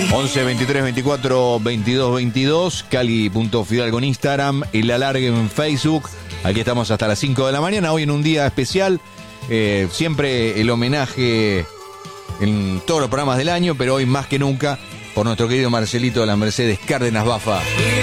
11 23 24 22 22, Cali.Fidalgo en Instagram, El Alargue en Facebook. Aquí estamos hasta las 5 de la mañana, hoy en un día especial. Siempre el homenaje en todos los programas del año, pero hoy más que nunca por nuestro querido Marcelito de la Mercedes Cárdenas Bafa.